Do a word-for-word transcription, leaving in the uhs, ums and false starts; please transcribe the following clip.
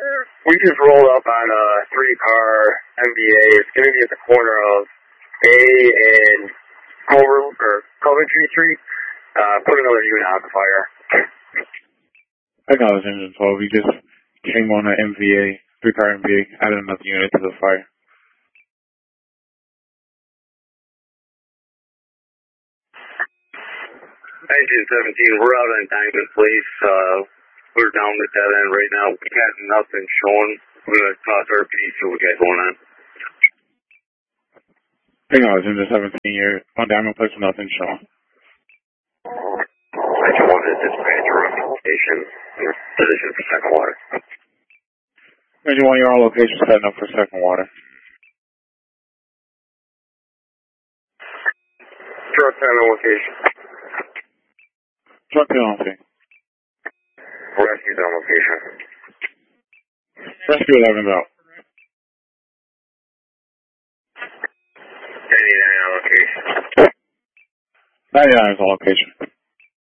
We just rolled up on a three-car M V A. It's going to be at the corner of A and Culver, or Coventry Street. Uh, put another unit out the fire. Acknowledge engine twelve. We just came on an M V A, three-car M V A, added another unit to the fire. Engine seventeen, we're out on Diamond Place. Uh, we're down at that end right now. We got nothing showing. We're going to toss R P D, see what we got going on. Acknowledge engine seventeen, you're on Diamond Place with nothing showing. I just wanted to dispatch your location. Your position for second water. Engine one, you're on location setting up for second water. Truck ten on location. Truck ten on location. Rescue's on location. Rescue eleven's out. ninety-nine on location. ninety-nine is on location.